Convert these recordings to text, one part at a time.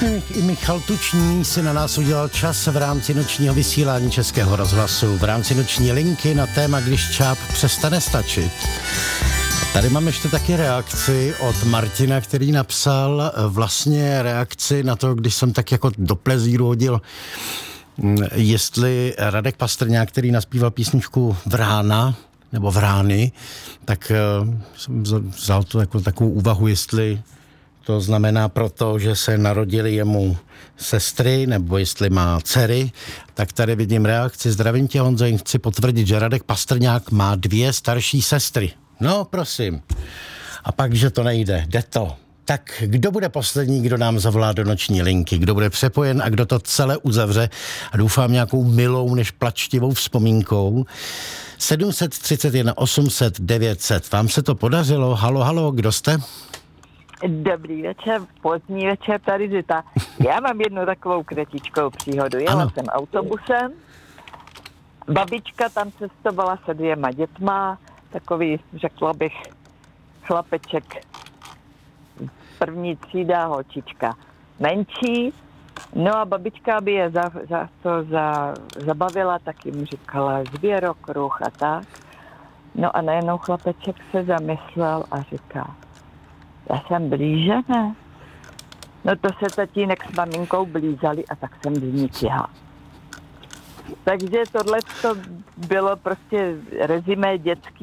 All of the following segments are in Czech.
I Michal Tučný si na nás udělal čas v rámci nočního vysílání Českého rozhlasu, v rámci noční linky na téma, když čáp přestane stačit. Tady mám ještě taky reakci od Martina, který napsal vlastně reakci na to, když jsem tak jako do plezíru hodil, jestli Radek Pastrňák, který naspíval písničku Vrána, nebo Vrány, tak jsem vzal to jako takovou úvahu, jestli to znamená proto, že se narodily jemu sestry, nebo jestli má dcery. Tak tady vidím reakci. Zdravím tě, Honzo, jen chci potvrdit, že Radek Pastrňák má 2 starší sestry. No, prosím. A pak, že to nejde. Jde to. Tak kdo bude poslední, kdo nám zavolá do noční linky? Kdo bude přepojen a kdo to celé uzavře? A doufám nějakou milou než plačtivou vzpomínkou. 731 800 900. Vám se to podařilo? Halo, halo, kdo jste? Dobrý večer, pozdní večer, tady Zita. Já mám jednu takovou kratičkou příhodu. Jela jsem autobusem, babička tam cestovala se 2 dětma, takový, řekla bych, chlapeček, první třída, holčička menší. No a babička by je zabavila, tak jim říkala zvěrokruh a tak. No a najednou chlapeček se zamyslel a říká: já jsem blíže, ne? No to se tatínek s maminkou blízali a tak jsem vynitila. Takže tohle to bylo prostě rezimé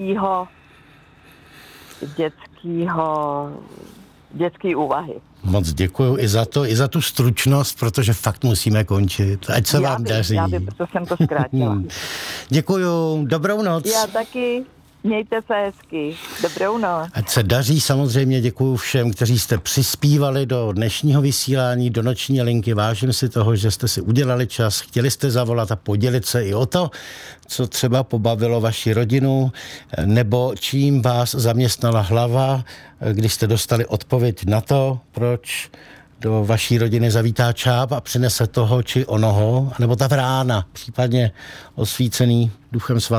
dětský úvahy. Moc děkuju i za tu stručnost, protože fakt musíme končit. Ať se vám daří. Já vím, proto jsem to zkrátila. Děkuju, dobrou noc. Já taky. Mějte se hezky. Dobrou noc. Ať se daří, samozřejmě děkuju všem, kteří jste přispívali do dnešního vysílání, do noční linky. Vážím si toho, že jste si udělali čas, chtěli jste zavolat a podělit se i o to, co třeba pobavilo vaši rodinu, nebo čím vás zaměstnala hlava, když jste dostali odpověď na to, proč do vaší rodiny zavítá čáp a přinese toho či onoho, nebo ta vrána, případně osvícený duchem svatým.